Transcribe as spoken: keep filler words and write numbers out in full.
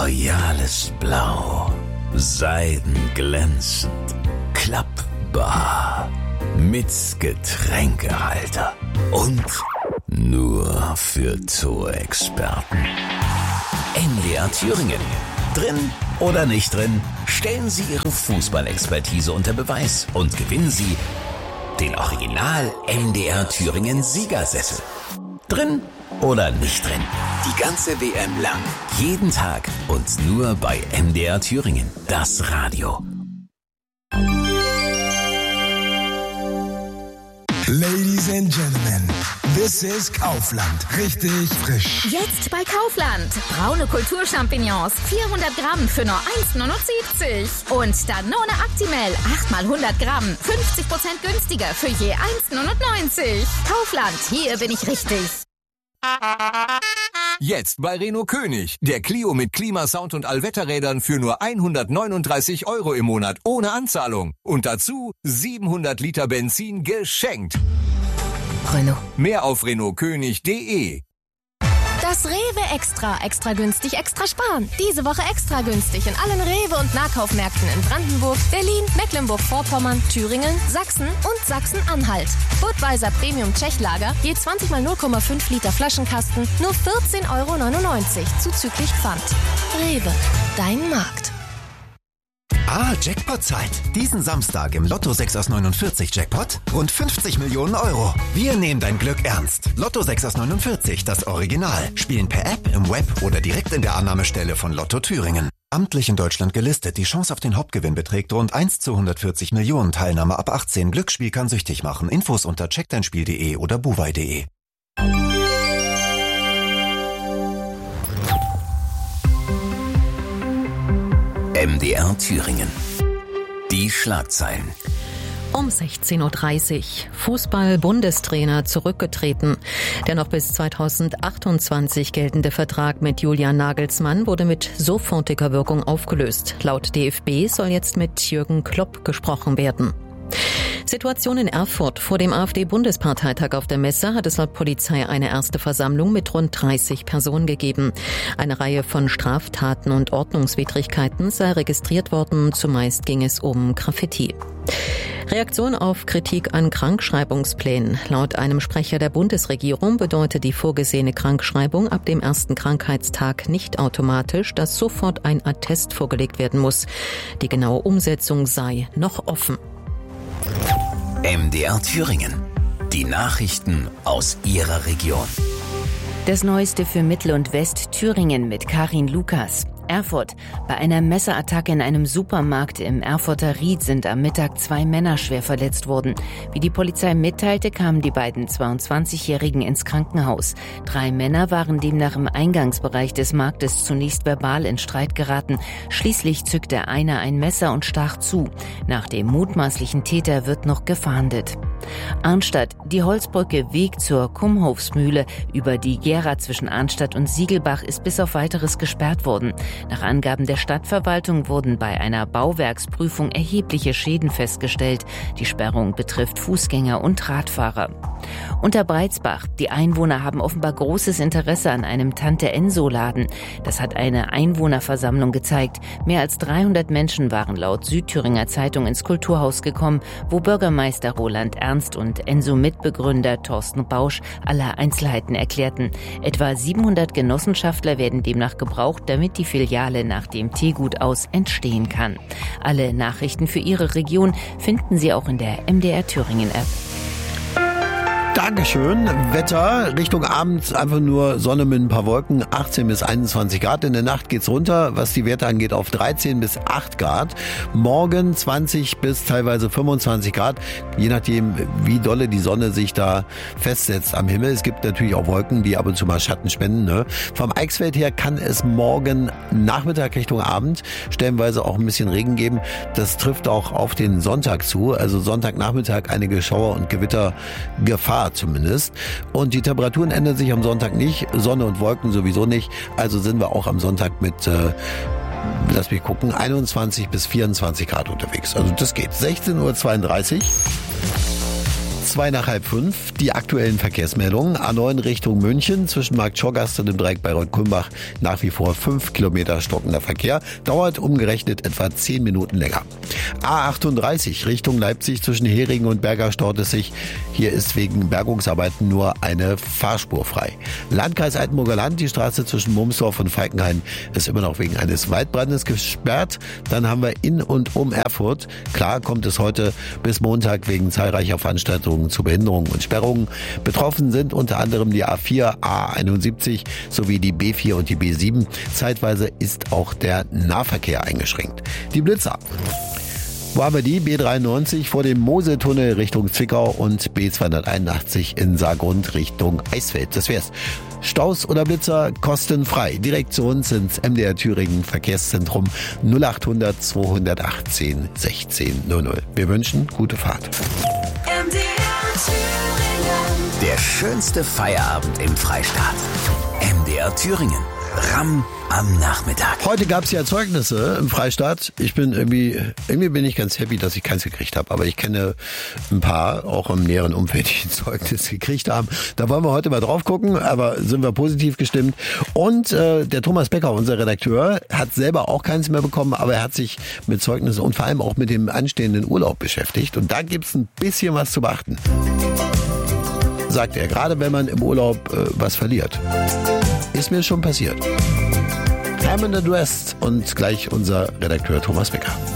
royales Blau, seidenglänzend, klappbar, mit Getränkehalter und nur für Zoo-Experten. M D R Thüringen. Drin oder nicht drin, stellen Sie Ihre Fußballexpertise unter Beweis und gewinnen Sie den Original M D R Thüringen Siegersessel. Drin oder nicht drin, die ganze W M lang, jeden Tag und nur bei M D R Thüringen, das Radio. Ladies and Gentlemen, this is Kaufland. Richtig frisch. Jetzt bei Kaufland. Braune Kulturchampignons, vierhundert Gramm für nur eins neunundsiebzig. Und Danone Actimel, acht mal hundert Gramm, fünfzig Prozent günstiger für je eins neunundneunzig. Kaufland, hier bin ich richtig. Jetzt bei Renault König. Der Clio mit Klimasound und Allwetterrädern für nur hundertneununddreißig Euro im Monat ohne Anzahlung. Und dazu siebenhundert Liter Benzin geschenkt. Renault. Mehr auf renault könig punkt de. Das Rewe Extra. Extra günstig, extra sparen. Diese Woche extra günstig in allen Rewe- und Nahkaufmärkten in Brandenburg, Berlin, Mecklenburg-Vorpommern, Thüringen, Sachsen und Sachsen-Anhalt. Budweiser Premium Tschechlager, je zwanzig mal null Komma fünf Liter Flaschenkasten, nur vierzehn Euro neunundneunzig, zuzüglich Pfand. Rewe, dein Markt. Ah, Jackpot-Zeit. Diesen Samstag im Lotto sechs aus neunundvierzig Jackpot rund fünfzig Millionen Euro. Wir nehmen dein Glück ernst. Lotto sechs aus neunundvierzig, das Original. Spielen per App, im Web oder direkt in der Annahmestelle von Lotto Thüringen. Amtlich in Deutschland gelistet. Die Chance auf den Hauptgewinn beträgt rund eins zu hundertvierzig Millionen. Teilnahme ab achtzehn. Glücksspiel kann süchtig machen. Infos unter check dein spiel punkt de oder buwei punkt de. M D R Thüringen. Die Schlagzeilen. Um sechzehn Uhr dreißig. Fußball-Bundestrainer zurückgetreten. Der noch bis zweitausendachtundzwanzig geltende Vertrag mit Julian Nagelsmann wurde mit sofortiger Wirkung aufgelöst. Laut D F B soll jetzt mit Jürgen Klopp gesprochen werden. Situation in Erfurt. Vor dem AfD-Bundesparteitag auf der Messe hat es laut Polizei eine erste Versammlung mit rund dreißig Personen gegeben. Eine Reihe von Straftaten und Ordnungswidrigkeiten sei registriert worden. Zumeist ging es um Graffiti. Reaktion auf Kritik an Krankschreibungsplänen. Laut einem Sprecher der Bundesregierung bedeutet die vorgesehene Krankschreibung ab dem ersten Krankheitstag nicht automatisch, dass sofort ein Attest vorgelegt werden muss. Die genaue Umsetzung sei noch offen. M D R Thüringen. Die Nachrichten aus Ihrer Region. Das Neueste für Mittel- und Westthüringen mit Karin Lukas. Erfurt. Bei einer Messerattacke in einem Supermarkt im Erfurter Ried sind am Mittag zwei Männer schwer verletzt worden. Wie die Polizei mitteilte, kamen die beiden zweiundzwanzigjährigen ins Krankenhaus. Drei Männer waren demnach im Eingangsbereich des Marktes zunächst verbal in Streit geraten. Schließlich zückte einer ein Messer und stach zu. Nach dem mutmaßlichen Täter wird noch gefahndet. Arnstadt. Die Holzbrücke Weg zur Kumhofsmühle über die Gera zwischen Arnstadt und Siegelbach ist bis auf Weiteres gesperrt worden. Nach Angaben der Stadtverwaltung wurden bei einer Bauwerksprüfung erhebliche Schäden festgestellt. Die Sperrung betrifft Fußgänger und Radfahrer. Unter Breitsbach. Die Einwohner haben offenbar großes Interesse an einem Tante-Enso-Laden. Das hat eine Einwohnerversammlung gezeigt. Mehr als dreihundert Menschen waren laut Südthüringer Zeitung ins Kulturhaus gekommen, wo Bürgermeister Roland Ernst und Enso-Mitbegründer Thorsten Bausch alle Einzelheiten erklärten. Etwa siebenhundert Genossenschaftler werden demnach gebraucht, damit die Filiale nach dem Teegut aus entstehen kann. Alle Nachrichten für Ihre Region finden Sie auch in der M D R Thüringen App. Dankeschön. Wetter Richtung Abend einfach nur Sonne mit ein paar Wolken, achtzehn bis einundzwanzig Grad. In der Nacht geht's runter, was die Werte angeht, auf dreizehn bis acht Grad. Morgen zwanzig bis teilweise fünfundzwanzig Grad, je nachdem, wie dolle die Sonne sich da festsetzt am Himmel. Es gibt natürlich auch Wolken, die ab und zu mal Schatten spenden. Ne? Vom Eichsfeld her kann es morgen Nachmittag Richtung Abend stellenweise auch ein bisschen Regen geben. Das trifft auch auf den Sonntag zu. Also Sonntagnachmittag einige Schauer- und Gewittergefahr zumindest. Und die Temperaturen ändern sich am Sonntag nicht. Sonne und Wolken sowieso nicht. Also sind wir auch am Sonntag mit, äh, lass mich gucken, einundzwanzig bis vierundzwanzig Grad unterwegs. Also das geht. sechzehn Uhr zweiunddreißig. zwei nach halb fünf. Die aktuellen Verkehrsmeldungen. A neun Richtung München zwischen Marktschorgast und dem Dreieck Bayreuth-Kulmbach nach wie vor fünf Kilometer stockender Verkehr. Dauert umgerechnet etwa zehn Minuten länger. A achtunddreißig Richtung Leipzig zwischen Heringen und Berger staut es sich. Hier ist wegen Bergungsarbeiten nur eine Fahrspur frei. Landkreis Altenburger Land, die Straße zwischen Mumsdorf und Falkenhain ist immer noch wegen eines Waldbrandes gesperrt. Dann haben wir in und um Erfurt. Klar kommt es heute bis Montag wegen zahlreicher Veranstaltungen zu Behinderungen und Sperrungen. Betroffen sind unter anderem die A vier, A einundsiebzig sowie die B vier und die B sieben. Zeitweise ist auch der Nahverkehr eingeschränkt. Die Blitzer. Wo haben wir die? B dreiundneunzig vor dem Moseltunnel Richtung Zwickau und B zweihunderteinundachtzig in Saargrund Richtung Eisfeld. Das wär's. Staus oder Blitzer kostenfrei. Direkt zu uns ins M D R Thüringen Verkehrszentrum null achthundert zweihundertachtzehn sechzehn null null. Wir wünschen gute Fahrt. M D R Thüringen. Der schönste Feierabend im Freistaat. M D R Thüringen. Ramm am Nachmittag. Heute gab es ja Zeugnisse im Freistaat. Ich bin irgendwie, irgendwie bin ich ganz happy, dass ich keins gekriegt habe. Aber ich kenne ein paar, auch im näheren Umfeld, die ein Zeugnis gekriegt haben. Da wollen wir heute mal drauf gucken, aber sind wir positiv gestimmt. Und äh, der Thomas Becker, unser Redakteur, hat selber auch keins mehr bekommen, aber er hat sich mit Zeugnissen und vor allem auch mit dem anstehenden Urlaub beschäftigt. Und da gibt's ein bisschen was zu beachten. Sagt er, gerade wenn man im Urlaub äh, was verliert. Ist mir schon passiert. Hammond and West und gleich unser Redakteur Thomas Becker.